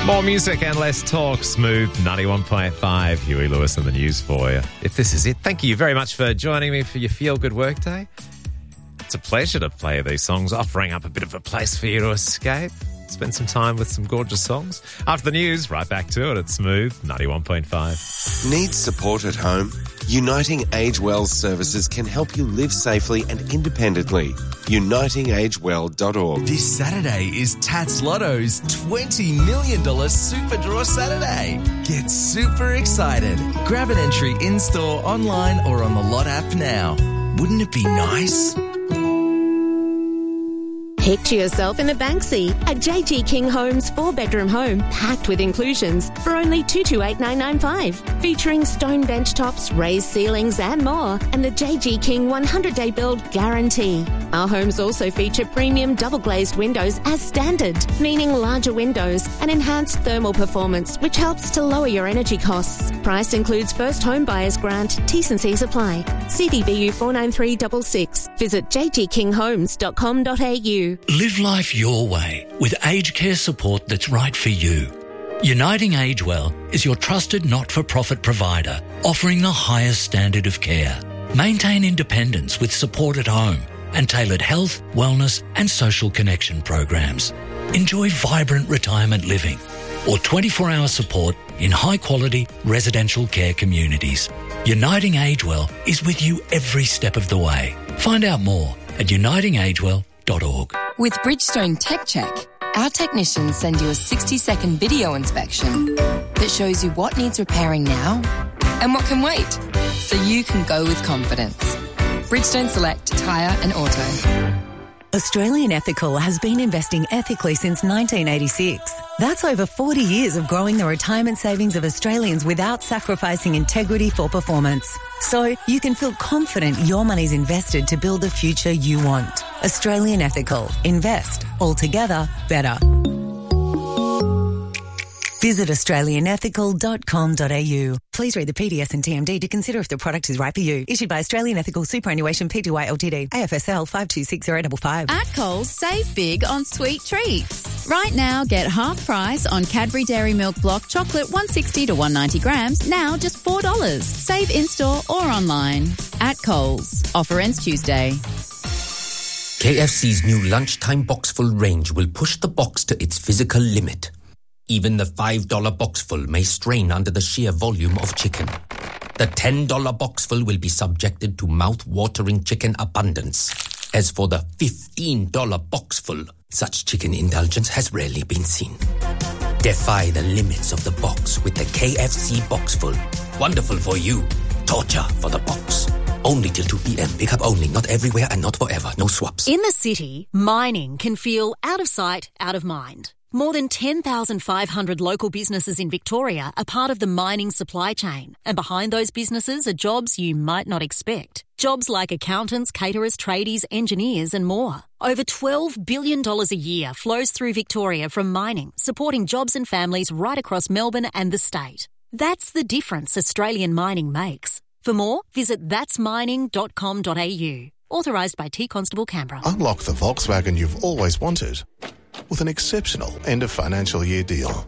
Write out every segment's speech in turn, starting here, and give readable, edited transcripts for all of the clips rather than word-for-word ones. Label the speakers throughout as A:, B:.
A: More music and less talk. Smooth 91.5. Huey Lewis and the news for you. If this is it, thank you very much for joining me for your Feel Good Workday. It's a pleasure to play these songs, offering up a bit of a place for you to escape. Spend some time with some gorgeous songs. After the news, right back to it at Smooth 91.5.
B: Need support at home? Uniting Age Well services can help you live safely and independently. UnitingAgeWell.org.
C: This Saturday is Tats Lotto's $20 million Super Draw Saturday. Get super excited. Grab an entry in-store, online or on the Lot app now. Wouldn't it be nice?
D: Picture yourself in a Banksy, a JG King Homes 4-bedroom home packed with inclusions for only $228,995, featuring stone bench tops, raised ceilings and more, and the JG King 100-day build guarantee. Our homes also feature premium double-glazed windows as standard, meaning larger windows and enhanced thermal performance, which helps to lower your energy costs. Price includes first home buyers grant. T's and C's apply. CDBU 49366. Visit jgkinghomes.com.au.
E: Live life your way with aged care support that's right for you. Uniting Age Well is your trusted not-for-profit provider, offering the highest standard of care. Maintain independence with support at home and tailored health, wellness and social connection programs. Enjoy vibrant retirement living or 24-hour support in high-quality residential care communities. Uniting Age Well is with you every step of the way. Find out more at unitingagewell.org.
F: With Bridgestone Tech Check, our technicians send you a 60-second video inspection that shows you what needs repairing now and what can wait, so you can go with confidence. Bridgestone Select Tyre and Auto.
G: Australian Ethical has been investing ethically since 1986. That's over 40 years of growing the retirement savings of Australians without sacrificing integrity for performance. So you can feel confident your money's invested to build the future you want. Australian Ethical. Invest. Altogether better. Visit australianethical.com.au. Please read the PDS and TMD to consider if the product is right for you. Issued by Australian Ethical Superannuation Pty Ltd. AFSL 526055.
H: At Coles, save big on sweet treats. Right now, get half price on Cadbury Dairy Milk Block Chocolate 160 to 190 grams, now just $4. Save in-store or online. At Coles. Offer ends Tuesday.
I: KFC's new lunchtime boxful range will push the box to its physical limit. Even the $5 boxful may strain under the sheer volume of chicken. The $10 boxful will be subjected to mouth-watering chicken abundance. As for the $15 boxful, such chicken indulgence has rarely been seen. Defy the limits of the box with the KFC boxful. Wonderful for you. Torture for the box. Only till 2 p.m. Pick up only. Not everywhere and not forever. No swaps.
J: In the city, mining can feel out of sight, out of mind. More than 10,500 local businesses in Victoria are part of the mining supply chain, and behind those businesses are jobs you might not expect. Jobs like accountants, caterers, tradies, engineers and more. Over $12 billion a year flows through Victoria from mining, supporting jobs and families right across Melbourne and the state. That's the difference Australian mining makes. For more, visit thatsmining.com.au. Authorised by T Constable Canberra.
K: Unlock the Volkswagen you've always wanted with an exceptional end-of-financial year deal.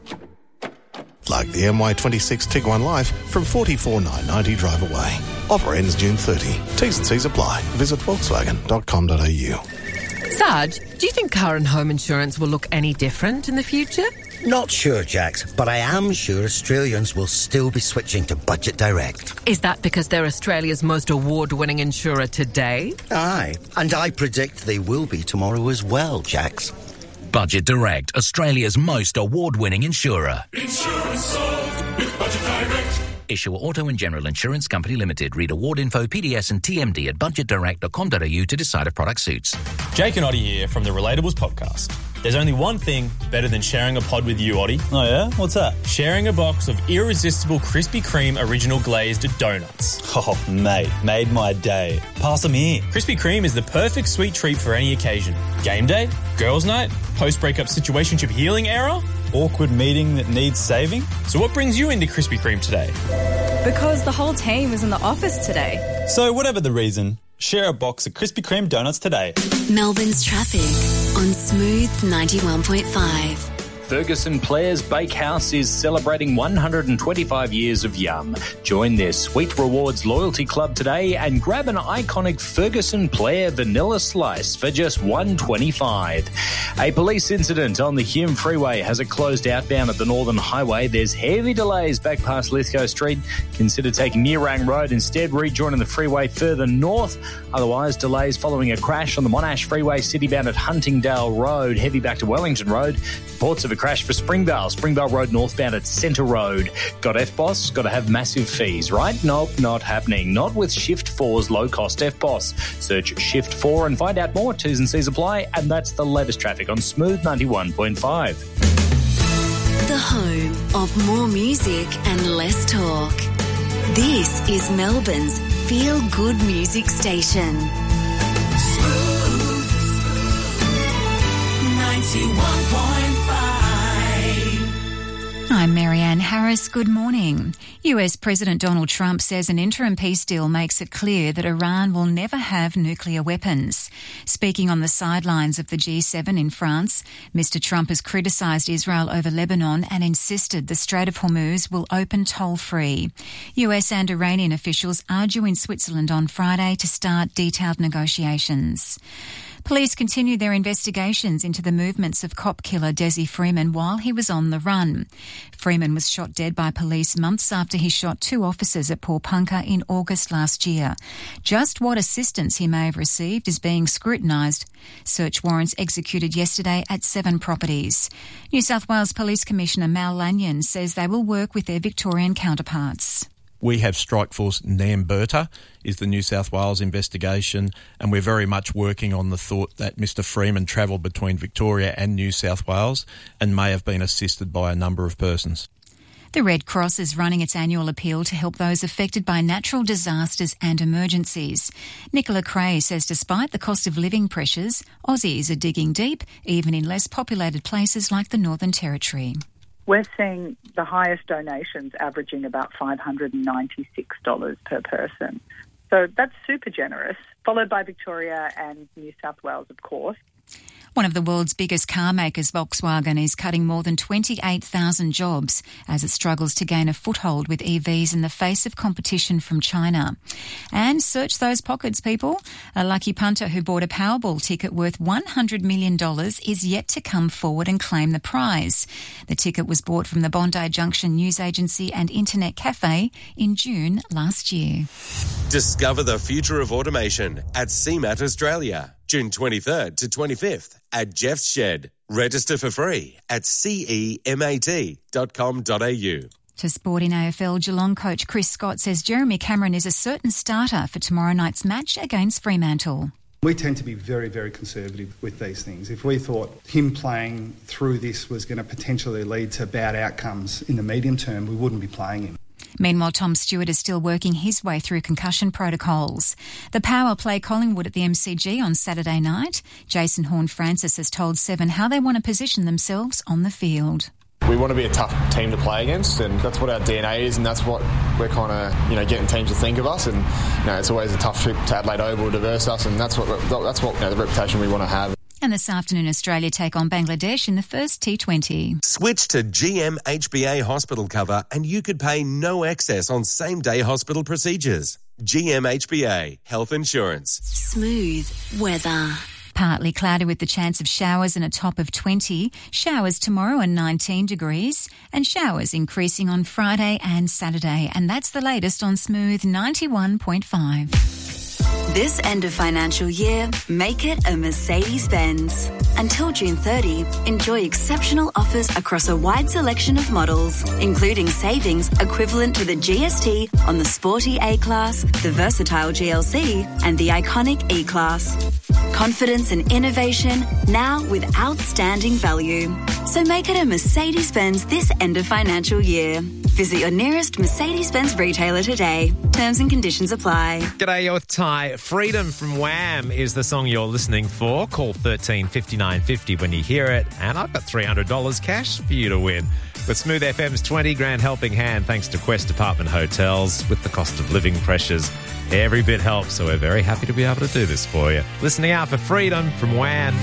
K: Like the MY26 Tiguan Life from $44,990 drive away. Offer ends June 30. T's and C's apply. Visit volkswagen.com.au.
L: Sarge, do you think car and home insurance will look any different in the future?
M: Not sure, Jax, but I am sure Australians will still be switching to Budget Direct.
L: Is that because they're Australia's most award-winning insurer today?
M: Aye, and I predict they will be tomorrow as well, Jax.
N: Budget Direct, Australia's most award-winning insurer.
O: Insurance solved with Budget Direct.
N: Issuer Auto and General Insurance Company Limited. Read award info, PDS and TMD at budgetdirect.com.au to decide if product suits.
P: Jake and Oddie here from the Relatables podcast. There's only one thing better than sharing a pod with you, Oddie.
Q: Oh yeah? What's that?
P: Sharing a box of irresistible Krispy Kreme original glazed donuts.
Q: Oh, mate, made my day. Pass them here.
P: Krispy Kreme is the perfect sweet treat for any occasion. Game day, girls' night, post-breakup situationship healing era,
Q: awkward meeting that needs saving.
P: So what brings you into Krispy Kreme today?
R: Because the whole team is in the office today.
Q: So whatever the reason, share a box of Krispy Kreme donuts today.
S: Melbourne's traffic on Smooth 91.5.
N: Ferguson Players Bakehouse is celebrating 125 years of yum. Join their Sweet Rewards Loyalty Club today and grab an iconic Ferguson Player vanilla slice for just $1.25. A police incident on the Hume Freeway has it closed outbound at the Northern Highway. There's heavy delays back past Lithgow Street. Consider taking Nerang Road instead, rejoining the freeway further north. Otherwise, delays following a crash on the Monash Freeway, citybound at Huntingdale Road, heavy back to Wellington Road. Reports of a crash for Springvale Road northbound at Centre Road. Got FBOS? Got to have massive fees, right? Nope, not happening. Not with Shift 4's low-cost FBOS. Search Shift 4 and find out more. T's and C's apply, and that's the latest traffic on Smooth 91.5.
S: The home of more music and less talk. This is Melbourne's feel-good music station.
O: Smooth 91.5.
T: I'm Marianne Harris. Good morning. US President Donald Trump says an interim peace deal makes it clear that Iran will never have nuclear weapons. Speaking on the sidelines of the G7 in France, Mr. Trump has criticised Israel over Lebanon and insisted the Strait of Hormuz will open toll-free. US and Iranian officials are due in Switzerland on Friday to start detailed negotiations. Police continued their investigations into the movements of cop killer Desi Freeman while he was on the run. Freeman was shot dead by police months after he shot 2 officers at Paul-Punka in August last year. Just what assistance he may have received is being scrutinised. Search warrants executed yesterday at 7 properties. New South Wales Police Commissioner Mal Lanyon says they will work with their Victorian counterparts.
U: We have Strikeforce Namberta is the New South Wales investigation, and we're very much working on the thought that Mr. Freeman travelled between Victoria and New South Wales and may have been assisted by a number of persons.
T: The Red Cross is running its annual appeal to help those affected by natural disasters and emergencies. Nicola Cray says despite the cost of living pressures, Aussies are digging deep, even in less populated places like the Northern Territory.
V: We're seeing the highest donations averaging about $596 per person. So that's super generous, followed by Victoria and New South Wales, of course.
T: One of the world's biggest car makers, Volkswagen, is cutting more than 28,000 jobs as it struggles to gain a foothold with EVs in the face of competition from China. And search those pockets, people. A lucky punter who bought a Powerball ticket worth $100 million is yet to come forward and claim the prize. The ticket was bought from the Bondi Junction News Agency and Internet Cafe in June last year.
B: Discover the future of automation at CMAT Australia, June 23rd to 25th at Jeff's Shed. Register for free at cemat.com.au.
T: To sport in AFL, Geelong coach Chris Scott says Jeremy Cameron is a certain starter for tomorrow night's match against Fremantle.
W: We tend to be very, very conservative with these things. If we thought him playing through this was going to potentially lead to bad outcomes in the medium term, we wouldn't be playing him.
T: Meanwhile, Tom Stewart is still working his way through concussion protocols. The Power play Collingwood at the MCG on Saturday night. Jason Horne-Francis has told Seven how they want to position themselves on the field.
X: We want to be a tough team to play against, and that's what our DNA is, and that's what we're kind of, getting teams to think of us. And it's always a tough trip to Adelaide Oval to verse us, and that's what the reputation we want to have.
T: And this afternoon, Australia take on Bangladesh in the first T20.
B: Switch to GM HBA hospital cover and you could pay no excess on same-day hospital procedures. GM HBA Health Insurance.
S: Smooth weather.
T: Partly cloudy with the chance of showers and a top of 20. Showers tomorrow and 19 degrees. And showers increasing on Friday and Saturday. And that's the latest on Smooth 91.5.
S: This end of financial year, make it a Mercedes-Benz. Until June 30, enjoy exceptional offers across a wide selection of models, including savings equivalent to the GST on the sporty A-Class, the versatile GLC, and the iconic E-Class. Confidence and innovation, now with outstanding value. So make it a Mercedes-Benz this end of financial year. Visit your nearest Mercedes-Benz retailer today. Terms and conditions apply.
A: G'day, you're with Ty. Freedom from Wham is the song you're listening for. Call 13 59 50 when you hear it. And I've got $300 cash for you to win. With Smooth FM's 20 grand helping hand, thanks to Quest Apartment Hotels. With the cost of living pressures, every bit helps. So we're very happy to be able to do this for you. Listening out for Freedom from Wham.